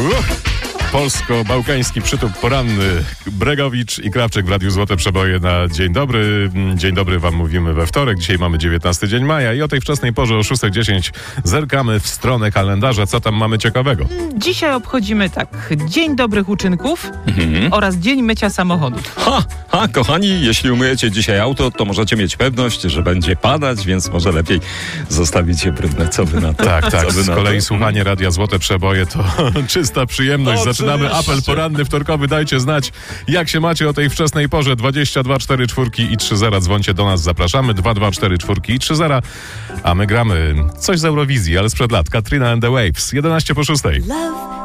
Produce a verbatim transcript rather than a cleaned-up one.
Uch. Polsko-bałkański przytup poranny. Bregowicz i Krawczyk w Radiu Złote Przeboje na dzień dobry. Dzień dobry wam mówimy we wtorek. Dzisiaj mamy dziewiętnasty dzień maja i o tej wczesnej porze o szósta dziesięć zerkamy w stronę kalendarza. Co tam mamy ciekawego? Dzisiaj obchodzimy tak Dzień Dobrych Uczynków Mhm. oraz Dzień Mycia Samochodów. Ha, ha, kochani, jeśli umyjecie dzisiaj auto, to możecie mieć pewność, że będzie padać, więc może lepiej zostawić je brudne. Co wy na to? Tak, tak. Co wy Z na kolei to? słuchanie Radia Złote Przeboje to czysta przyjemność. Oczywiście. Zaczynamy apel poranny wtorkowy. Dajcie znać, jak się macie o tej wczesnej porze. dwadzieścia dwa cztery czwórki i trzy zera. Dzwońcie do nas, zapraszamy. dwa dwa cztery czwórki i trzy zera. A my gramy coś z Eurowizji, ale sprzed lat. Katrina and the Waves. jedenaście po szóstej.